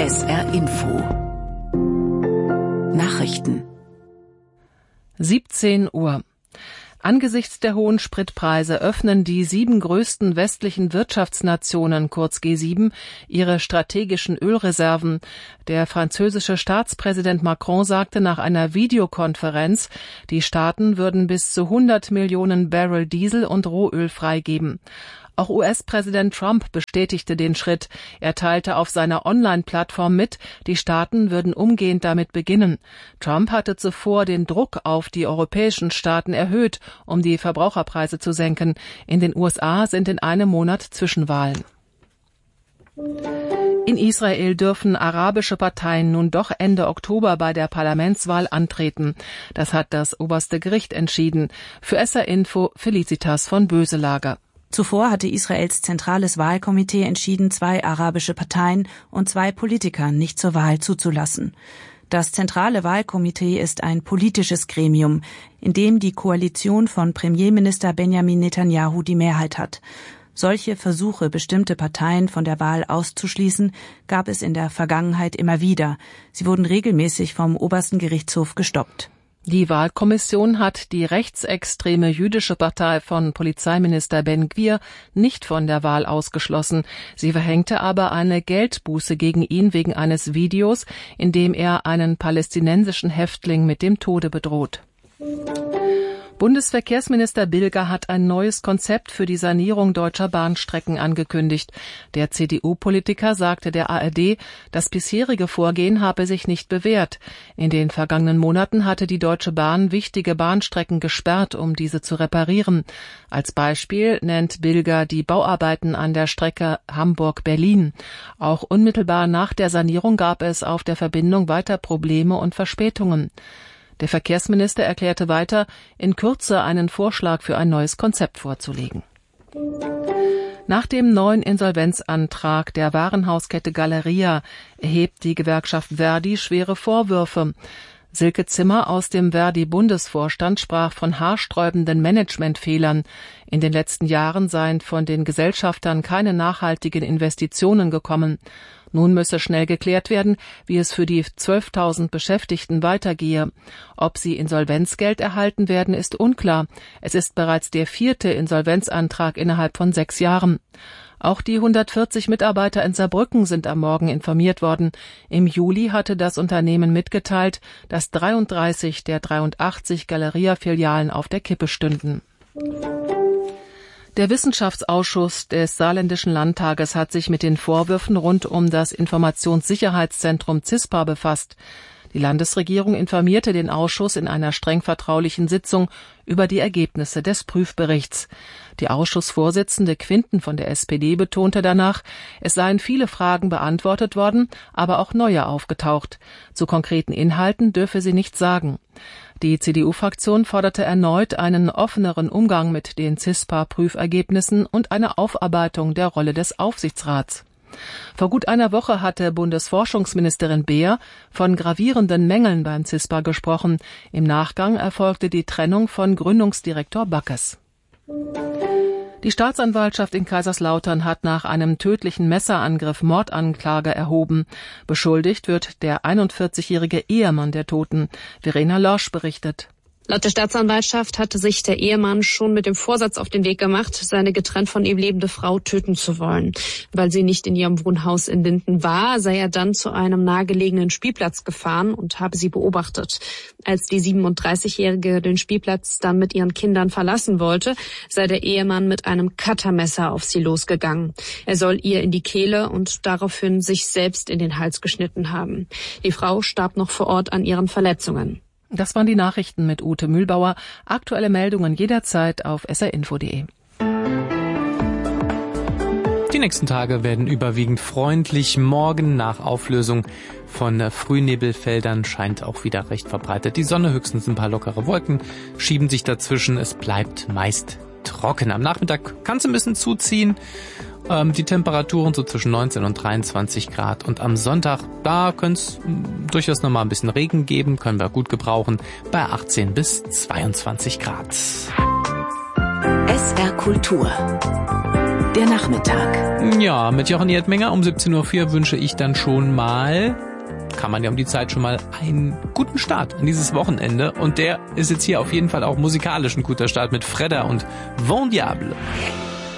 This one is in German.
SR Info Nachrichten 17 Uhr. Angesichts der hohen Spritpreise öffnen die 7 größten westlichen Wirtschaftsnationen, kurz G7, ihre strategischen Ölreserven. Der französische Staatspräsident Macron sagte nach einer Videokonferenz, die Staaten würden bis zu 100 Millionen Barrel Diesel und Rohöl freigeben. Auch US-Präsident Trump bestätigte den Schritt. Er teilte auf seiner Online-Plattform mit, die Staaten würden umgehend damit beginnen. Trump hatte zuvor den Druck auf die europäischen Staaten erhöht, um die Verbraucherpreise zu senken. In den USA sind in einem Monat Zwischenwahlen. In Israel dürfen arabische Parteien nun doch Ende Oktober bei der Parlamentswahl antreten. Das hat das oberste Gericht entschieden. Für SR Info Felicitas von Böselager. Zuvor hatte Israels zentrales Wahlkomitee entschieden, 2 arabische Parteien und 2 Politiker nicht zur Wahl zuzulassen. Das zentrale Wahlkomitee ist ein politisches Gremium, in dem die Koalition von Premierminister Benjamin Netanyahu die Mehrheit hat. Solche Versuche, bestimmte Parteien von der Wahl auszuschließen, gab es in der Vergangenheit immer wieder. Sie wurden regelmäßig vom obersten Gerichtshof gestoppt. Die Wahlkommission hat die rechtsextreme jüdische Partei von Polizeiminister Ben Gvir nicht von der Wahl ausgeschlossen. Sie verhängte aber eine Geldbuße gegen ihn wegen eines Videos, in dem er einen palästinensischen Häftling mit dem Tode bedroht. Bundesverkehrsminister Bilger hat ein neues Konzept für die Sanierung deutscher Bahnstrecken angekündigt. Der CDU-Politiker sagte der ARD, das bisherige Vorgehen habe sich nicht bewährt. In den vergangenen Monaten hatte die Deutsche Bahn wichtige Bahnstrecken gesperrt, um diese zu reparieren. Als Beispiel nennt Bilger die Bauarbeiten an der Strecke Hamburg-Berlin. Auch unmittelbar nach der Sanierung gab es auf der Verbindung weiter Probleme und Verspätungen. Der Verkehrsminister erklärte weiter, in Kürze einen Vorschlag für ein neues Konzept vorzulegen. Nach dem neuen Insolvenzantrag der Warenhauskette Galeria erhebt die Gewerkschaft Verdi schwere Vorwürfe. Silke Zimmer aus dem Verdi-Bundesvorstand sprach von haarsträubenden Managementfehlern. In den letzten Jahren seien von den Gesellschaftern keine nachhaltigen Investitionen gekommen. Nun müsse schnell geklärt werden, wie es für die 12.000 Beschäftigten weitergehe. Ob sie Insolvenzgeld erhalten werden, ist unklar. Es ist bereits der 4. Insolvenzantrag innerhalb von 6 Jahren. Auch die 140 Mitarbeiter in Saarbrücken sind am Morgen informiert worden. Im Juli hatte das Unternehmen mitgeteilt, dass 33 der 83 Galeria-Filialen auf der Kippe stünden. Der Wissenschaftsausschuss des Saarländischen Landtages hat sich mit den Vorwürfen rund um das Informationssicherheitszentrum CISPA befasst. Die Landesregierung informierte den Ausschuss in einer streng vertraulichen Sitzung über die Ergebnisse des Prüfberichts. Die Ausschussvorsitzende Quinten von der SPD betonte danach, es seien viele Fragen beantwortet worden, aber auch neue aufgetaucht. Zu konkreten Inhalten dürfe sie nichts sagen. Die CDU-Fraktion forderte erneut einen offeneren Umgang mit den CISPA-Prüfergebnissen und eine Aufarbeitung der Rolle des Aufsichtsrats. Vor gut einer Woche hatte Bundesforschungsministerin Beer von gravierenden Mängeln beim CISPA gesprochen. Im Nachgang erfolgte die Trennung von Gründungsdirektor Backes. Die Staatsanwaltschaft in Kaiserslautern hat nach einem tödlichen Messerangriff Mordanklage erhoben. Beschuldigt wird der 41-jährige Ehemann der Toten. Verena Lorsch berichtet. Laut der Staatsanwaltschaft hatte sich der Ehemann schon mit dem Vorsatz auf den Weg gemacht, seine getrennt von ihm lebende Frau töten zu wollen. Weil sie nicht in ihrem Wohnhaus in Linden war, sei er dann zu einem nahegelegenen Spielplatz gefahren und habe sie beobachtet. Als die 37-Jährige den Spielplatz dann mit ihren Kindern verlassen wollte, sei der Ehemann mit einem Cuttermesser auf sie losgegangen. Er soll ihr in die Kehle und daraufhin sich selbst in den Hals geschnitten haben. Die Frau starb noch vor Ort an ihren Verletzungen. Das waren die Nachrichten mit Ute Mühlbauer. Aktuelle Meldungen jederzeit auf srinfo.de. Die nächsten Tage werden überwiegend freundlich. Morgen nach Auflösung von Frühnebelfeldern scheint auch wieder recht verbreitet die Sonne. Höchstens ein paar lockere Wolken schieben sich dazwischen. Es bleibt meist trocken. Am Nachmittag kann es ein bisschen zuziehen. Die Temperaturen so zwischen 19 und 23 Grad. Und am Sonntag, da könnte es durchaus nochmal ein bisschen Regen geben. Können wir gut gebrauchen. Bei 18 bis 22 Grad. SR Kultur. der Nachmittag. Ja, mit Jochen Erdmenger um 17.04 Uhr wünsche ich dann schon mal, kann man ja um die Zeit schon mal, einen guten Start an dieses Wochenende. Und der ist jetzt hier auf jeden Fall auch musikalisch ein guter Start mit Fredda und Vent Diable.